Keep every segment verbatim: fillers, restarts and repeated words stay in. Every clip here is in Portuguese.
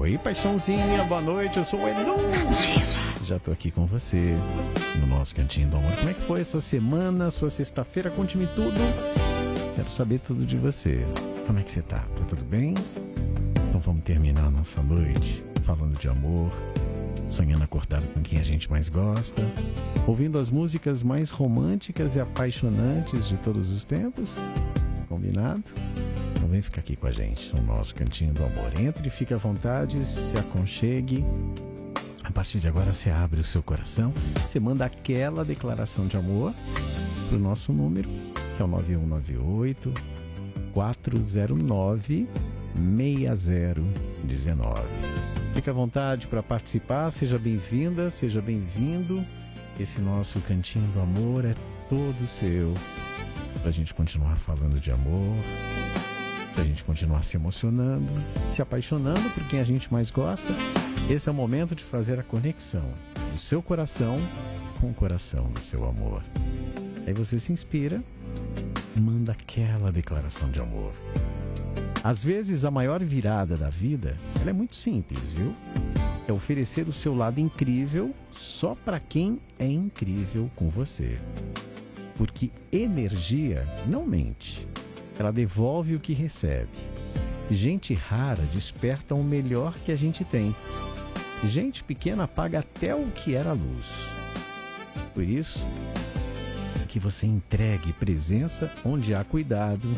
Oi, paixãozinha, boa noite, eu sou o Edu. Já tô aqui com você no nosso Cantinho do Amor. Como é que foi essa semana, sua sexta-feira? Conte-me tudo. Quero saber tudo de você. Como é que você tá? Tá tudo bem? Então vamos terminar a nossa noite falando de amor, sonhando acordado com quem a gente mais gosta, ouvindo as músicas mais românticas e apaixonantes de todos os tempos. Combinado? Então vem ficar aqui com a gente no nosso Cantinho do Amor. Entre, fique à vontade, se aconchegue. A partir de agora você abre o seu coração, você manda aquela declaração de amor pro nosso número, que é o nove um nove oito, quatro zero nove, seis zero um nove. Fique à vontade para participar, seja bem-vinda, seja bem-vindo. Esse nosso Cantinho do Amor é todo seu, para a gente continuar falando de amor, para a gente continuar se emocionando, se apaixonando por quem a gente mais gosta. Esse é o momento de fazer a conexão do seu coração com o coração do seu amor. Aí você se inspira e manda aquela declaração de amor. Às vezes a maior virada da vida, ela é muito simples, viu? É oferecer o seu lado incrível só para quem é incrível com você. Porque energia não mente, ela devolve o que recebe. Gente rara desperta o melhor que a gente tem. Gente pequena apaga até o que era luz. Por isso, que você entregue presença onde há cuidado,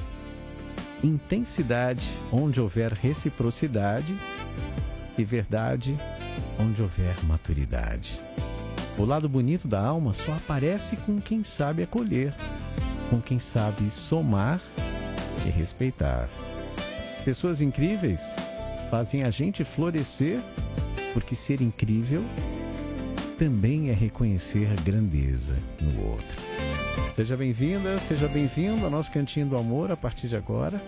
intensidade onde houver reciprocidade e verdade onde houver maturidade. O lado bonito da alma só aparece com quem sabe acolher, com quem sabe somar e respeitar. Pessoas incríveis fazem a gente florescer, porque ser incrível também é reconhecer a grandeza no outro. Seja bem-vinda, seja bem-vindo ao nosso Cantinho do Amor. A partir de agora,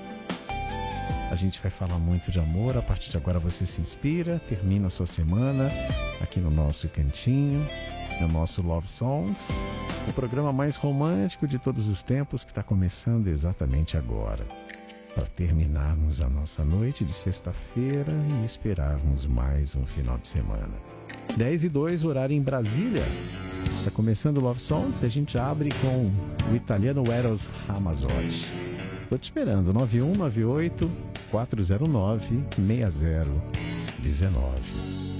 a gente vai falar muito de amor. A partir de agora você se inspira, termina a sua semana aqui no nosso Cantinho, no nosso Love Songs, o programa mais romântico de todos os tempos, que está começando exatamente agora, para terminarmos a nossa noite de sexta-feira e esperarmos mais um final de semana. dez e dois, horário em Brasília. Está começando o Love Songs, a gente abre com o italiano Eros Ramazzotti. Estou te esperando, nove um nove oito, quatro zero nove, seis zero um nove.